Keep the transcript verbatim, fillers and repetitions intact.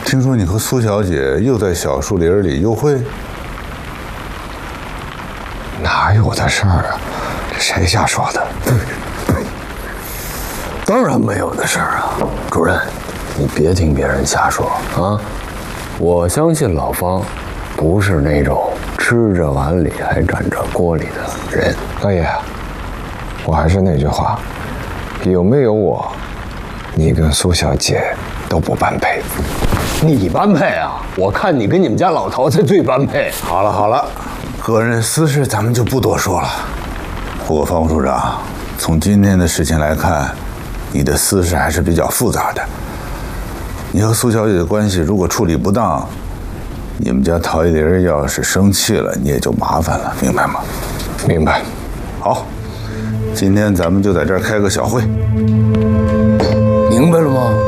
听说你和苏小姐又在小树林里幽会？ 哪有的事儿啊？这谁瞎说的？当然没有的事儿啊！主任，你别听别人瞎说啊！我相信老方不是那种吃着碗里还沾着锅里的人。 老爷，我还是那句话，有没有我，你跟苏小姐都不般配。 你般配啊？我看你跟你们家老头才最般配。 好了好了，个人私事咱们就不多说了。不过方副处长，从今天的事情来看，你的私事还是比较复杂的。你和苏小姐的关系如果处理不当，你们家陶一林要是生气了，你也就麻烦了，明白吗？ 明白。 好，今天咱们就在这儿开个小会。 明白了吗？